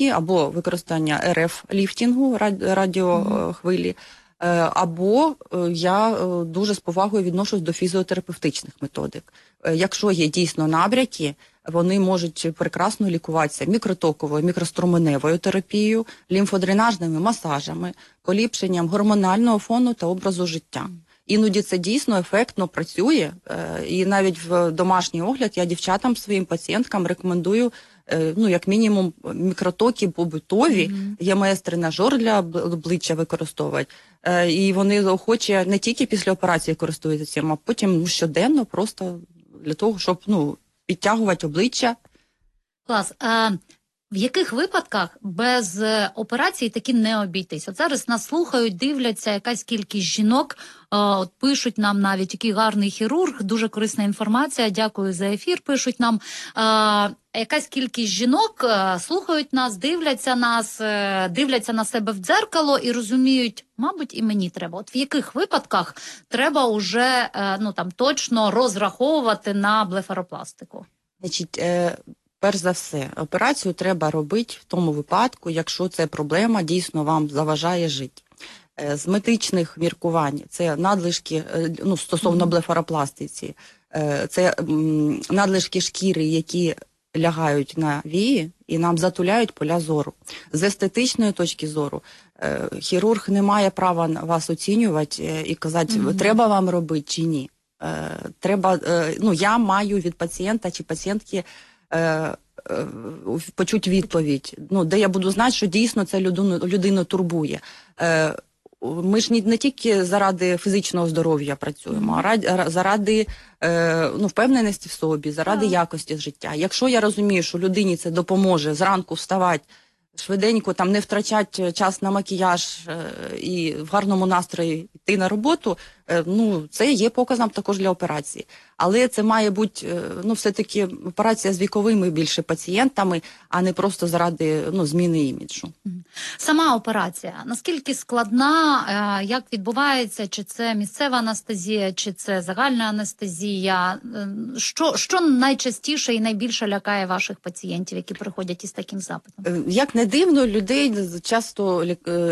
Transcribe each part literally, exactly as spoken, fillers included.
набряки, або використання ар еф-ліфтінгу, радіохвилі, або я дуже з повагою відношусь до фізіотерапевтичних методик. Якщо є дійсно набряки, вони можуть прекрасно лікуватися мікротоковою, мікроструменевою терапією, лімфодренажними масажами, поліпшенням гормонального фону та образу життя. Іноді це дійсно ефектно працює, і навіть в домашній огляд я дівчатам, своїм пацієнткам рекомендую, ну, як мінімум, мікротоки побутові, mm-hmm. є МС-тренажер для обличчя використовувати, і вони охоче не тільки після операції користуються цим, а потім щоденно просто для того, щоб, ну, підтягувати обличчя. Клас. А в яких випадках без операції таки не обійтись? От зараз нас слухають, дивляться, якась кількість жінок, от пишуть нам навіть, який гарний хірург, дуже корисна інформація, дякую за ефір, пишуть нам. А, якась кількість жінок слухають нас, дивляться нас, дивляться на себе в дзеркало і розуміють, мабуть, і мені треба. От в яких випадках треба уже, ну, там, точно розраховувати на блефаропластику? Значить, е... перш за все, операцію треба робити в тому випадку, якщо ця проблема дійсно вам заважає жити. З медичних міркувань це надлишки, ну, стосовно блефаропластиці, це надлишки шкіри, які лягають на вії і нам затуляють поля зору. З естетичної точки зору хірург не має права вас оцінювати і казати, mm-hmm. треба вам робити чи ні. Треба, ну, я маю від пацієнта чи пацієнтки почути відповідь, ну, де я буду знати, що дійсно це людину, людину турбує. Ми ж не, не тільки заради фізичного здоров'я працюємо, а ради, заради ну, впевненості в собі, заради yeah. якості життя. Якщо я розумію, що людині це допоможе зранку вставати, швиденько, там, не втрачати час на макіяж і в гарному настрої йти на роботу, ну, це є показом також для операції. Але це має бути, ну, все-таки операція з віковими більше пацієнтами, а не просто заради, ну, зміни іміджу. Сама операція, наскільки складна, як відбувається, чи це місцева анестезія, чи це загальна анестезія? Що, що найчастіше і найбільше лякає ваших пацієнтів, які приходять із таким запитом? Як не дивно, людей часто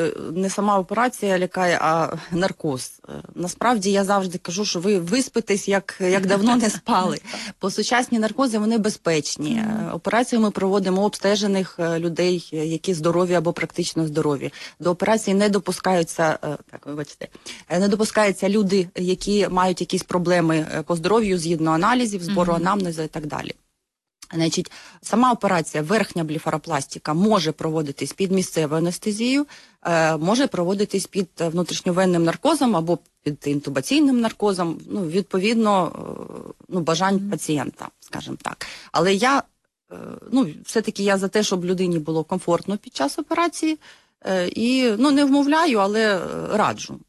не сама операція лякає, а наркоз. Насправді, я завжди кажу, що ви виспитесь, як, як давно не спали. Бо сучасні наркози, вони безпечні. Mm. Операцію ми проводимо обстежених людей, які здорові або практично здорові. До операції не допускаються, так, вибачте, не допускаються люди, які мають якісь проблеми по здоров'ю, згідно аналізів, збору mm. анамнезу і так далі. Значить, сама операція, верхня блефаропластика, може проводитись під місцевою анестезією, е, може проводитись під внутрішньовенним наркозом або під інтубаційним наркозом, ну, відповідно, е, ну, бажань mm-hmm. пацієнта, скажімо так. Але я, е, ну, все-таки я за те, щоб людині було комфортно під час операції, е, і, ну, не вмовляю, але раджу.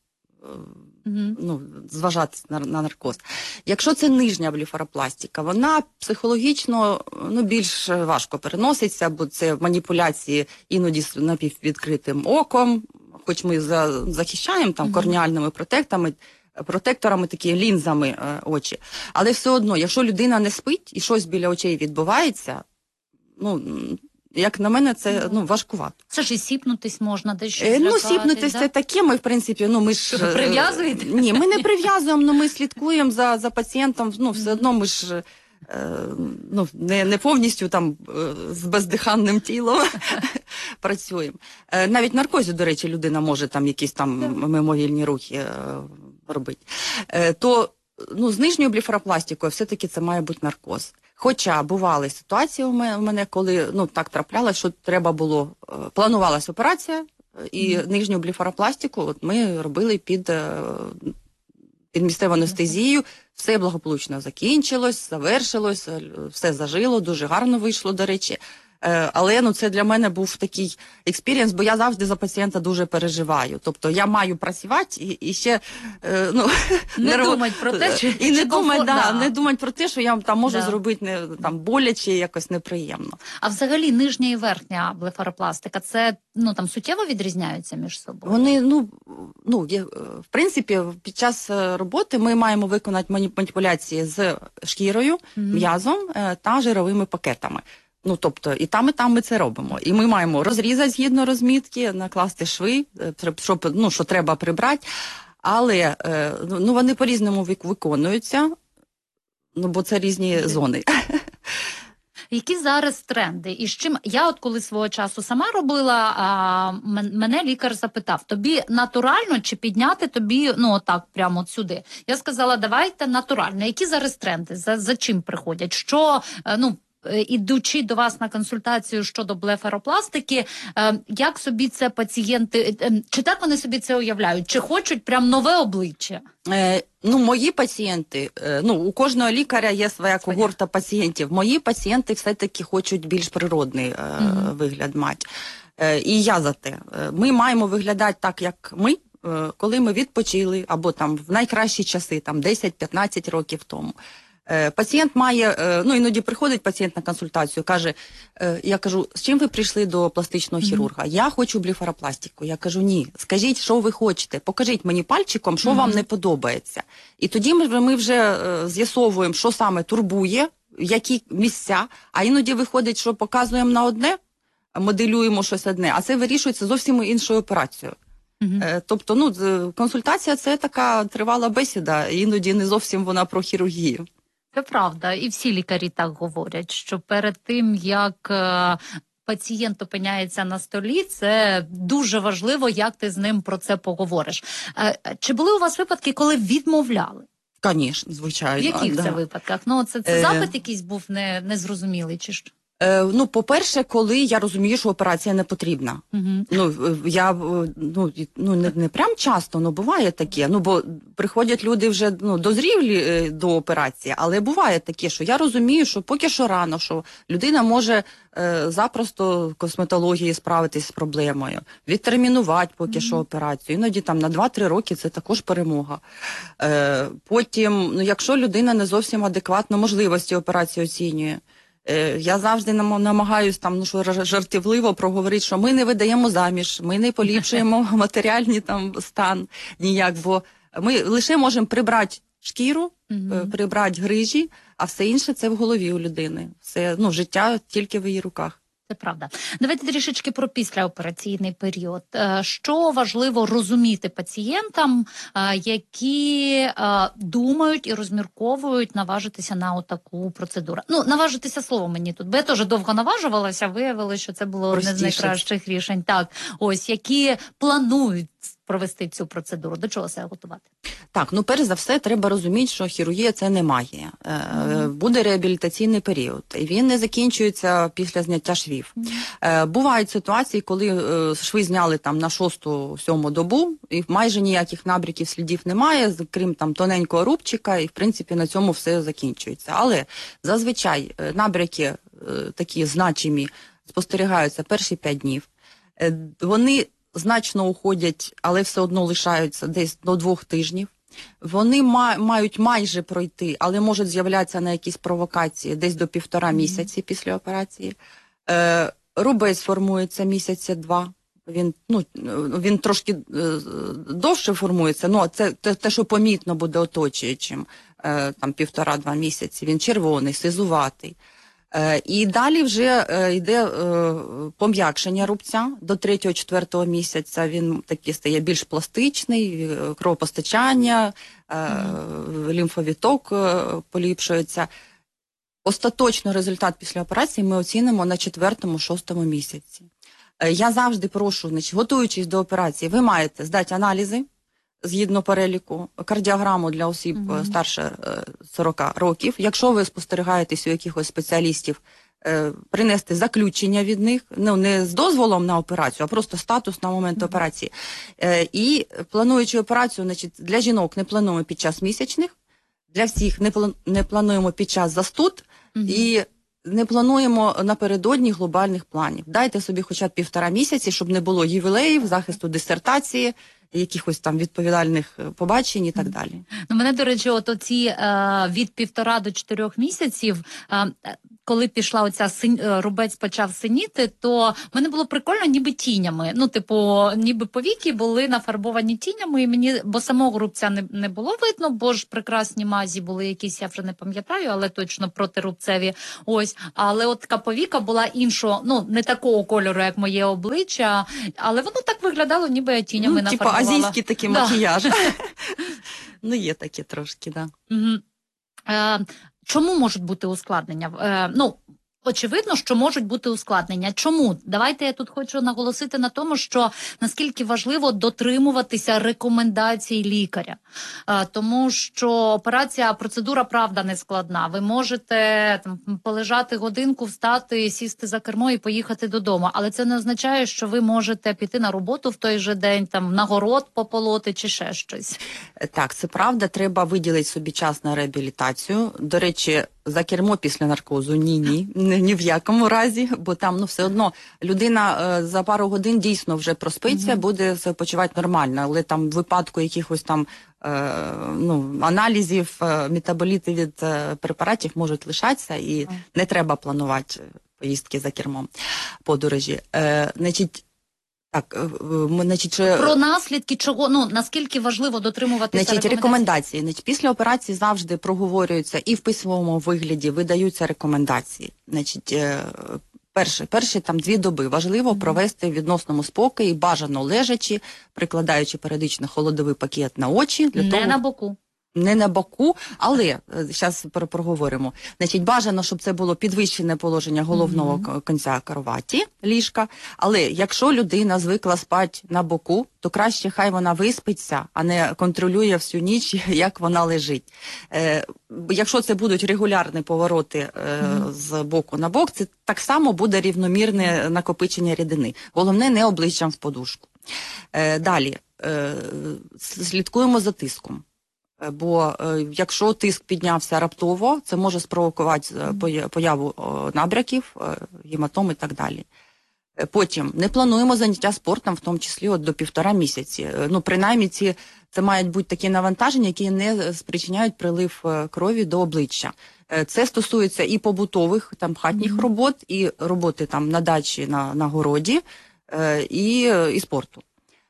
Mm-hmm. Ну, зважати на, на наркоз. Якщо це нижня блефаропластика, вона психологічно, ну, більш важко переноситься, бо це маніпуляції іноді з напіввідкритим оком, хоч ми за, захищаємо там mm-hmm. корніальними протекторами, протекторами, такі лінзами е, очі. Але все одно, якщо людина не спить і щось біля очей відбувається, ну, як на мене, це, ну, важкувато. Це ж і сіпнутись можна, десь щось е, Ну, злякатись, сіпнутись, да? Це таке, ми, в принципі, ну, ми ж... Ви прив'язуєте? Ні, ми не прив'язуємо, але ми слідкуємо за, за пацієнтом, ну, все одно ми ж, е, ну, не, не повністю там з бездиханним тілом працюємо. Е, навіть в наркозі, до речі, людина може там якісь там мимовільні рухи е, робити. Е, то, ну, з нижньою блефаропластикою все-таки це має бути наркоз. Хоча бували ситуації у мене, коли, ну, так траплялося, що треба було, планувалася операція, і mm-hmm. нижню блефаропластику от ми робили під, під місцеву анестезію, все благополучно закінчилось, завершилось, все зажило, дуже гарно вийшло, до речі. Але, ну, це для мене був такий експірієнс, бо я завжди за пацієнта дуже переживаю. Тобто я маю працювати і, і ще, ну, не нерв... думати про те, чи, і не думати, да, да. не думати про те, що я там можу да. зробити не там боляче, якось неприємно. А взагалі нижня і верхня блефаропластика, це, ну, там суттєво відрізняються між собою? Вони, ну, ну, є, в принципі, під час роботи ми маємо виконати маніпуляції з шкірою, mm-hmm. м'язом та жировими пакетами. Ну, тобто, і там, і там ми це робимо. І ми маємо розрізати згідно розмітки, накласти шви, що, ну, що треба прибрати, але ну, вони по-різному виконуються, ну, бо це різні зони. Які зараз тренди? І з чим я от коли свого часу сама робила, а, мене лікар запитав, тобі натурально чи підняти тобі, ну отак, прямо от сюди? Я сказала, давайте натурально. Які зараз тренди? За, за чим приходять? Що, ну, ідучи до вас на консультацію щодо блефаропластики, як собі це пацієнти, чи так вони собі це уявляють? Чи хочуть прям нове обличчя? Е, ну, мої пацієнти, е, ну, у кожного лікаря є своя когорта пацієнтів. Мої пацієнти все-таки хочуть більш природний е, mm-hmm. вигляд мати. Е, і я за те. Ми маємо виглядати так, як ми, е, коли ми відпочили, або там в найкращі часи, там десять-п'ятнадцять років тому. Пацієнт має, ну іноді приходить пацієнт на консультацію, каже, я кажу, з чим ви прийшли до пластичного хірурга? Mm-hmm. Я хочу блефаропластику. Я кажу, ні, скажіть, що ви хочете, покажіть мені пальчиком, що mm-hmm. вам не подобається. І тоді ми, ми вже з'ясовуємо, що саме турбує, які місця, а іноді виходить, що показуємо на одне, моделюємо щось одне, а це вирішується зовсім іншою операцією. Mm-hmm. Тобто, ну, консультація – це така тривала бесіда, іноді не зовсім вона про хірургію. Це правда, і всі лікарі так говорять, що перед тим, як е, пацієнт опиняється на столі, це дуже важливо, як ти з ним про це поговориш. Е, чи були у вас випадки, коли відмовляли? Звісно, звичайно. В яких да. це випадках? Ну, це, це е... запит якийсь був не, незрозумілий чи що? Е, ну, по-перше, коли я розумію, що операція не потрібна. Uh-huh. Ну, я, ну, ну не, не прям часто, але буває таке. Ну, бо приходять люди вже, ну, дозрілі е, до операції, але буває таке, що я розумію, що поки що рано, що людина може е, запросто в косметології справитись з проблемою, відтермінувати поки uh-huh. що операцію. Іноді там на два-три роки це також перемога. Е, потім, ну, якщо людина не зовсім адекватно можливості операції оцінює, я завжди намагаюсь там, ну, що жартівливо проговорити, що ми не видаємо заміж, ми не поліпшуємо матеріальний там стан ніяк, бо ми лише можемо прибрати шкіру, mm-hmm. прибрати грижі, а все інше це в голові у людини. Все, ну, життя тільки в її руках. Це правда. Давайте трішечки про післяопераційний період. Що важливо розуміти пацієнтам, які думають і розмірковують наважитися на отаку процедуру? Ну, наважитися слово мені тут, бо я теж довго наважувалася, виявилося, що це було одне з найкращих рішень. Так, ось, які планують провести цю процедуру. До чого себе готувати? Так, ну перш за все треба розуміти, що хірургія це не магія. Е, mm-hmm. Буде реабілітаційний період, і він не закінчується після зняття швів. Mm-hmm. Е, бувають ситуації, коли е, шви зняли там на шосту-сьому добу, і майже ніяких набряків, слідів немає, крім там тоненького рубчика, і в принципі на цьому все закінчується. Але зазвичай е, набряки е, такі значимі спостерігаються перші п'ять днів. Е, вони значно уходять, але все одно лишаються десь до двох тижнів. Вони ма- мають майже пройти, але можуть з'являтися на якісь провокації десь до півтора місяці mm-hmm. після операції. Е, рубець формується місяця два. Він, ну, він трошки е, довше формується, ну, це те, те, що помітно буде оточуючим, е, там півтора-два місяці. Він червоний, сизуватий. Е, і далі вже е, йде е, пом'якшення рубця до третього-четвертого місяця. Він такий стає більш пластичний, е, кровопостачання, е, mm. лімфовіток е, поліпшується. Остаточно результат після операції ми оцінимо на четвертому-шостому місяці. Е, я завжди прошу, значить, готуючись до операції, ви маєте здати аналізи, згідно переліку, кардіограму для осіб mm-hmm. старше сорока років. Якщо ви спостерігаєтесь у якихось спеціалістів, е, принести заключення від них, ну, не з дозволом на операцію, а просто статус на момент mm-hmm. операції. Е, і плануючи операцію, значить, для жінок не плануємо під час місячних, для всіх не, план, не плануємо під час застуд mm-hmm. і не плануємо напередодні глобальних планів. Дайте собі хоча б півтора місяці, щоб не було ювілеїв, захисту дисертації, якихось там відповідальних побачень і так далі. Ну, мене, до речі, от оці е, від півтора до чотирьох місяців, е, коли пішла оця син... рубець почав синіти, то в мене було прикольно ніби тінями. Ну, типу, ніби повіки були нафарбовані тінями, і мені, бо самого рубця не, не було видно, бо ж прекрасні мазі були якісь, я вже не пам'ятаю, але точно протирубцеві. Ось, але от така повіка була іншого, ну, не такого кольору, як моє обличчя, але воно так виглядало, ніби я тінями Ну, типу нафарбувала. азійський такий Да. макіяж. Ну, є такі трошки, так. Да. Угу. Е, чому можуть бути ускладнення? Е, ну, очевидно, що можуть бути ускладнення. Чому? Давайте я тут хочу наголосити на тому, що наскільки важливо дотримуватися рекомендацій лікаря. Е, тому що операція, процедура, правда, не складна. Ви можете там полежати годинку, встати, сісти за кермо і поїхати додому. Але це не означає, що ви можете піти на роботу в той же день, там, на город пополоти чи ще щось. Так, це правда, треба виділити собі час на реабілітацію. До речі, за кермо після наркозу ні-ні, ні, ні в якому разі, бо там ну все одно людина е, за пару годин дійсно вже проспиться, mm-hmm. буде себе почувати нормально, але там в випадку якихось там е, ну, аналізів, е, метаболіти від е, препаратів можуть лишатися і mm-hmm. не треба планувати поїздки за кермом, подорожі. Е, значить, Так, значить, про наслідки чого, ну, наскільки важливо дотримуватися значить, рекомендацій? рекомендації. Значить, після операції завжди проговорюються і в письмовому вигляді видаються рекомендації. Значить, перші, перші там дві доби важливо провести в відносному спокої, бажано лежачи, прикладаючи періодично холодовий пакет на очі. Для Не того... на боку. Не на боку, але зараз проговоримо. Значить, бажано, щоб це було підвищене положення головного mm-hmm. кінця кроваті, ліжка. Але якщо людина звикла спати на боку, то краще хай вона виспиться, а не контролює всю ніч, як вона лежить. Е, якщо це будуть регулярні повороти е, mm-hmm. з боку на бок, це так само буде рівномірне накопичення рідини. Головне, не обличчям в подушку. Е, далі, е, слідкуємо за тиском. Бо е, якщо тиск піднявся раптово, це може спровокувати е, появу е, набряків, е, гематом і так далі. Е, потім не плануємо заняття спортом, в тому числі от, до півтора місяці. Е, ну, принаймні, ці, це мають бути такі навантаження, які не спричиняють прилив е, крові до обличчя. Е, це стосується і побутових, там, хатніх mm-hmm. робот, і роботи там, на дачі, на, на городі, е, і, і спорту.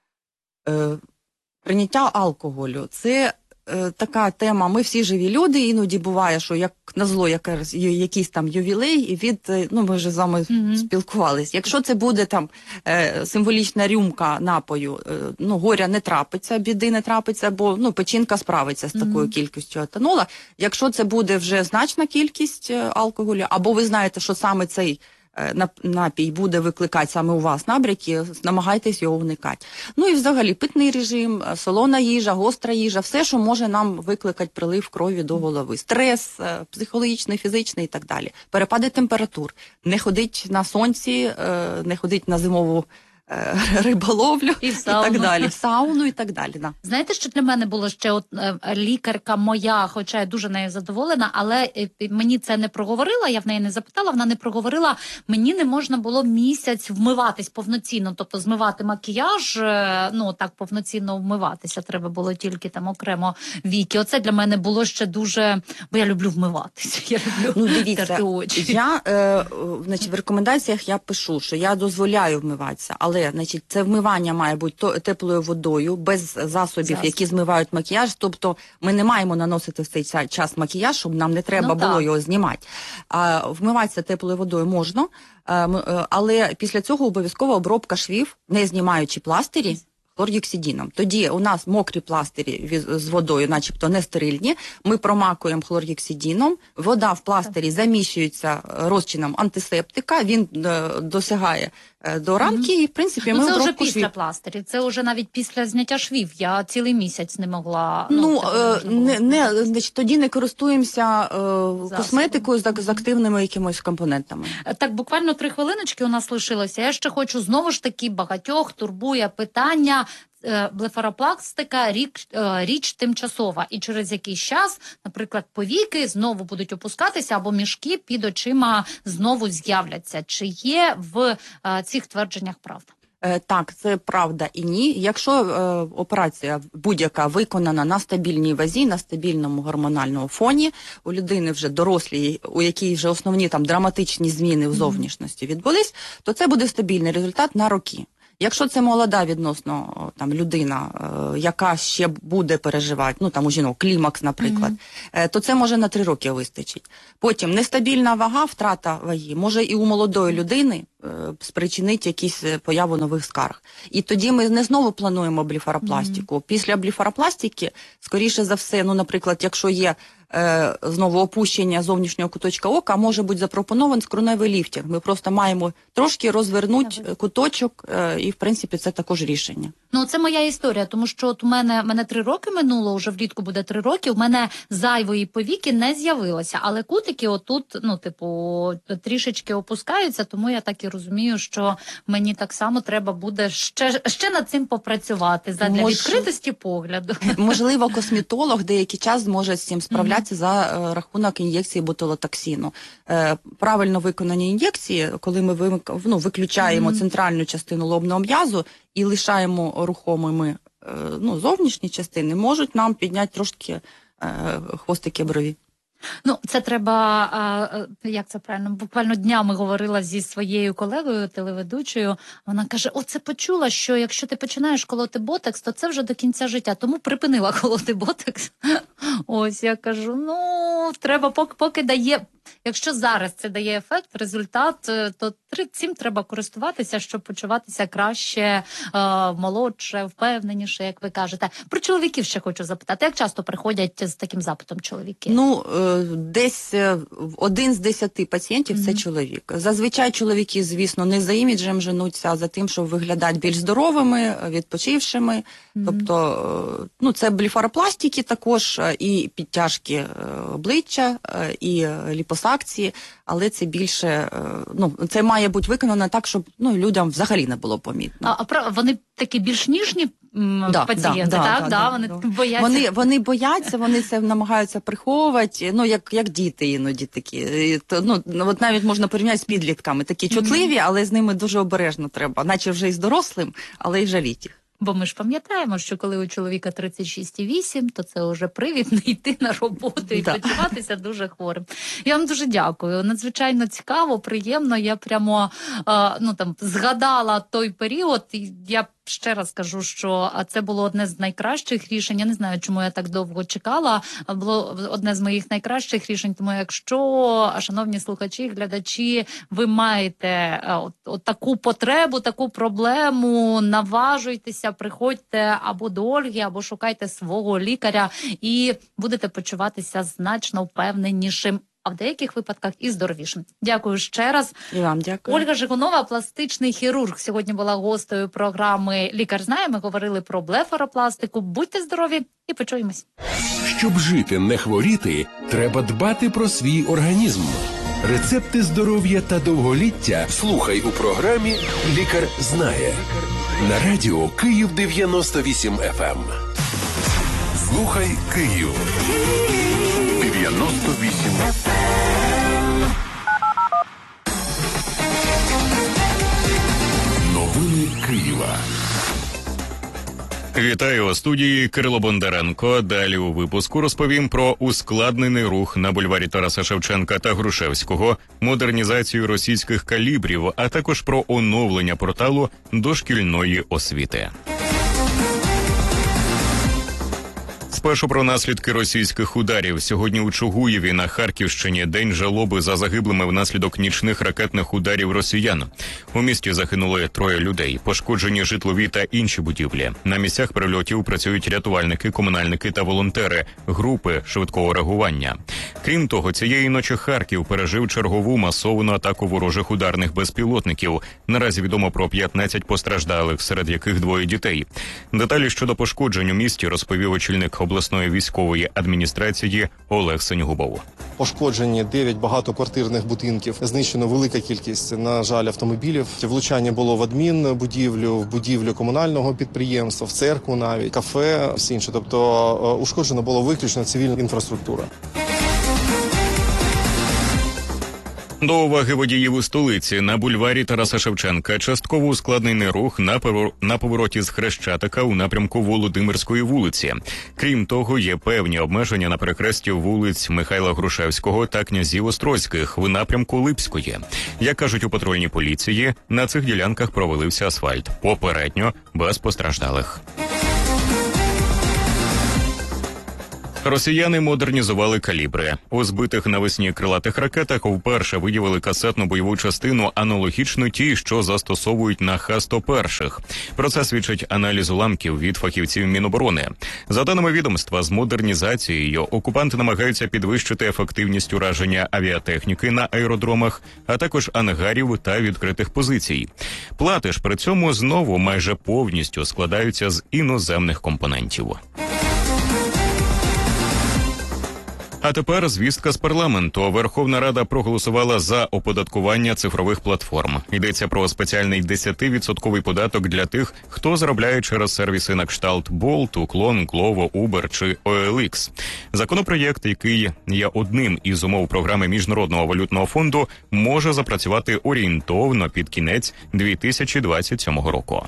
Е, прийняття алкоголю – це така тема, ми всі живі люди, іноді буває, що як назло якась, якийсь там ювілей, від, ну ми вже з вами mm-hmm. спілкувались. Якщо це буде там е, символічна рюмка напою, е, ну горя не трапиться, біди не трапиться, бо ну печінка справиться з такою mm-hmm. кількістю етанола. Якщо це буде вже значна кількість алкоголю, або ви знаєте, що саме цей напій буде викликати саме у вас набряки, намагайтесь його уникати. Ну і взагалі питний режим, солона їжа, гостра їжа, все, що може нам викликати прилив крові до голови. Стрес, психологічний, фізичний і так далі. Перепади температур. Не ходить на сонці, не ходить на зимову риболовлю і, і так далі, в сауну і так далі. Да. Знаєте, що для мене було ще от е, лікарка моя, хоча я дуже нею задоволена, але е, мені це не проговорила, я в неї не запитала, вона не проговорила, мені не можна було місяць вмиватись повноцінно, тобто змивати макіяж, е, ну так повноцінно вмиватися, треба було тільки там окремо віки. Оце для мене було ще дуже, бо я люблю вмиватися, я люблю ну, дивіться, терти очі. Я, е, значить, в рекомендаціях я пишу, що я дозволяю вмиватися, але значить, це вмивання має бути теплою водою, без засобів, Засоб. які змивають макіяж. Тобто ми не маємо наносити в цей час макіяж, щоб нам не треба ну, було так. його знімати. А, вмиватися теплою водою можна, але після цього обов'язково обробка швів, не знімаючи пластирі, хлоргексидином. Тоді у нас мокрі пластирі з водою, начебто не стерильні, ми промакуємо хлоргексидином, вода в пластирі заміщується розчином антисептика, він е, досягає е, до рамки mm-hmm. і, в принципі, ну, ми це обробку вже після швів. пластирів, це вже навіть після зняття швів. Я цілий місяць не могла... Ну, е, не, не, значить, тоді не користуємося е, косметикою з, з активними якимось компонентами. Так, буквально три хвилиночки у нас лишилося. Я ще хочу, знову ж таки, багатьох турбує питання. Блефаропластика річ, річ тимчасова, і через якийсь час, наприклад, повіки знову будуть опускатися або мішки під очима знову з'являться. Чи є в цих твердженнях правда? Е, Так, це правда і ні. Якщо е, операція будь-яка виконана на стабільній вазі, на стабільному гормональному фоні, у людини вже дорослій, у якій вже основні там драматичні зміни в зовнішності відбулись, то це буде стабільний результат на роки. Якщо це молода відносно о, там людина, е, яка ще буде переживати, ну там у жінок клімакс, наприклад, е, то це може на три роки вистачить. Потім нестабільна вага, втрата ваги, може і у молодої людини е, спричинить якісь е, появу нових скарг. І тоді ми не знову плануємо блефаропластику. Mm-hmm. Після блефаропластики, скоріше за все, ну, наприклад, якщо є е, знову опущення зовнішнього куточка ока, може бути запропонований скроневий ліфтинг. Ми просто маємо трошки розвернути mm-hmm. куточок, е, і, в принципі, це також рішення. Ну, це моя історія, тому що от у мене, мене три роки минуло, вже влітку буде три роки, у мене зайвої повіки не з'явилося, але кутики отут, ну, типу, трішечки опускаються, тому я так і розумію, що мені так само треба буде ще, ще над цим попрацювати, задля Мож... відкритості погляду. Можливо, косметолог деякий час зможе з цим справлятися mm-hmm. за е, рахунок ін'єкції ботулотоксину. Е, правильно виконані ін'єкції, коли ми ви, ну, виключаємо mm-hmm. центральну частину лобного м'язу і лишаємо рухомими е, ну, зовнішні частини, можуть нам підняти трошки е, хвостики брові. Ну, це треба, а, як це правильно, буквально днями говорила зі своєю колегою, телеведучою, вона каже, оце почула, що якщо ти починаєш колоти ботекс, то це вже до кінця життя, тому припинила колоти ботекс. Ось, я кажу, ну, треба, поки, поки дає, якщо зараз це дає ефект, результат, то цим треба користуватися, щоб почуватися краще, молодше, впевненіше, як ви кажете. Про чоловіків ще хочу запитати. Як часто приходять з таким запитом чоловіки? Ну, десь один з десяти пацієнтів mm-hmm. – це чоловік. Зазвичай чоловіки, звісно, не за іміджем женуться, а за тим, щоб виглядати більш здоровими, відпочившими. Mm-hmm. Тобто, ну, це блефаропластики також, і підтяжки обличчя, і ліпосакції, але це більше, ну, це має бути виконано так, щоб, ну, людям взагалі не було помітно. А, а вони такі більш ніжні да, пацієнти, да, так? Да, да, да, вони да. бояться. Вони, вони бояться, вони це намагаються приховувати, ну, як, як діти іноді такі. То, ну, от навіть можна порівняти з підлітками, такі чутливі, mm-hmm. але з ними дуже обережно треба, наче вже і з дорослим, але й жаліть їх. Бо ми ж пам'ятаємо, що коли у чоловіка тридцять шість і вісім, то це вже привід не йти на роботу і да. почуватися дуже хворим. Я вам дуже дякую. Надзвичайно цікаво, приємно. Я прямо е, ну, там, згадала той період. І я ще раз кажу, що це було одне з найкращих рішень. Я не знаю, чому я так довго чекала. Було одне з моїх найкращих рішень. Тому якщо, шановні слухачі, глядачі, ви маєте от, от таку потребу, таку проблему, наважуйтеся, приходьте або до Ольги, або шукайте свого лікаря і будете почуватися значно впевненішим, а в деяких випадках і здоровішим. Дякую ще раз. І вам дякую. Ольга Жигунова, пластичний хірург, сьогодні була гостею програми «Лікар знає». Ми говорили про блефаропластику. Будьте здорові і почуємось. Щоб жити, не хворіти, треба дбати про свій організм. Рецепти здоров'я та довголіття слухай у програмі «Лікар знає» на радіо Київ дев'яносто вісім еф ем. Слухай Київ дев'яносто вісім еф ем. Новини Києва. Вітаю у студії Кирило Бондаренко. Далі у випуску розповім про ускладнений рух на бульварі Тараса Шевченка та Грушевського, модернізацію російських калібрів, а також про оновлення порталу дошкільної освіти. Спершу про наслідки російських ударів. Сьогодні у Чугуєві на Харківщині день жалоби за загиблими внаслідок нічних ракетних ударів росіян. У місті загинули троє людей, пошкоджені житлові та інші будівлі. На місцях прильотів працюють рятувальники, комунальники та волонтери, групи швидкого реагування. Крім того, цієї ночі Харків пережив чергову масовану атаку ворожих ударних безпілотників. Наразі відомо про п'ятнадцять постраждалих, серед яких двоє дітей. Деталі щодо пошкоджень у місті розповів очільник обласної військової адміністрації Олег Сенігубов. Пошкоджені дев'ять багатоквартирних будинків, знищено велика кількість, на жаль, автомобілів. Влучання було в адмінбудівлю, в будівлю комунального підприємства, в церкву навіть, кафе, все інше. Тобто ушкоджено було виключно цивільна інфраструктура. До уваги водіїв у столиці. На бульварі Тараса Шевченка частково ускладнений рух на, повор... на повороті з Хрещатика у напрямку Володимирської вулиці. Крім того, є певні обмеження на перехресті вулиць Михайла Грушевського та Князів Острозьких в напрямку Липської. Як кажуть у патрульній поліції, на цих ділянках провалився асфальт. Попередньо без постраждалих. Росіяни модернізували калібри. У збитих навесні крилатих ракетах вперше виявили касетну бойову частину, аналогічну тій, що застосовують на Х сто один. Про це свідчить аналіз уламків від фахівців Міноборони. За даними відомства, з модернізацією окупанти намагаються підвищити ефективність ураження авіатехніки на аеродромах, а також ангарів та відкритих позицій. Плати ж при цьому знову майже повністю складаються з іноземних компонентів. А тепер звістка з парламенту. Верховна Рада проголосувала за оподаткування цифрових платформ. Йдеться про спеціальний десятивідсотковий податок для тих, хто заробляє через сервіси на кшталт Bolt, Uklon, Glovo, Uber чи о ел ікс. Законопроєкт, який є одним із умов програми Міжнародного валютного фонду, може запрацювати орієнтовно під кінець дві тисячі двадцять сьомого року.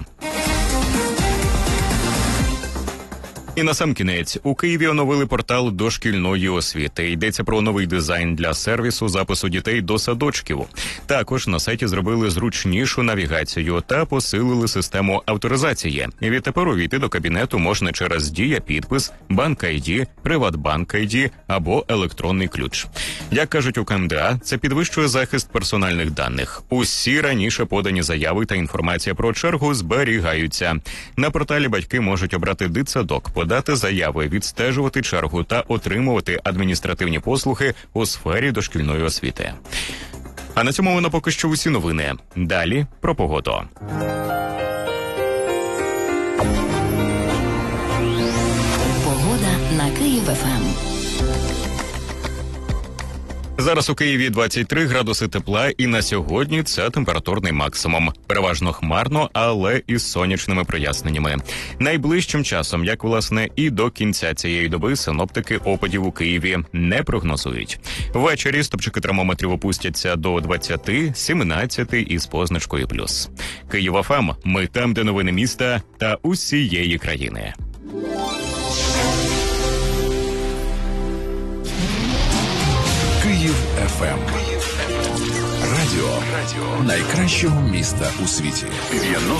І насамкінець, у Києві оновили портал дошкільної освіти. Йдеться про новий дизайн для сервісу запису дітей до садочків. Також на сайті зробили зручнішу навігацію та посилили систему авторизації. І відтепер увійти до кабінету можна через Дія-підпис, Банк-ай ді, Приватбанк-ай ді або електронний ключ. Як кажуть у ка ем де а, це підвищує захист персональних даних. Усі раніше подані заяви та інформація про чергу зберігаються. На порталі батьки можуть обрати дитсадок, подати заяви, відстежувати чергу та отримувати адміністративні послуги у сфері дошкільної освіти. А на цьому воно поки що усі новини. Далі про погоду. Погода на Київ еф ем. Зараз у Києві двадцять три градуси тепла, і на сьогодні це температурний максимум. Переважно хмарно, але із сонячними проясненнями. Найближчим часом, як власне і до кінця цієї доби, синоптики опадів у Києві не прогнозують. Ввечері стопчики термометрів опустяться до двадцяти, сімнадцяти із позначкою плюс. Київ еф ем. Ми там, де новини міста та усієї країни. Київ еф ем. Радіо найкращого міста у світі.